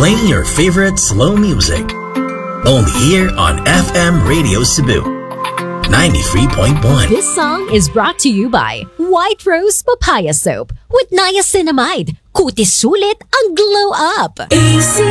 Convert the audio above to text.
playing your favorite slow music. Only here on FM Radio Cebu 93.1. This song is brought to you by White Rose Papaya Soap with niacinamide. Kutis sulit ang glow up. AC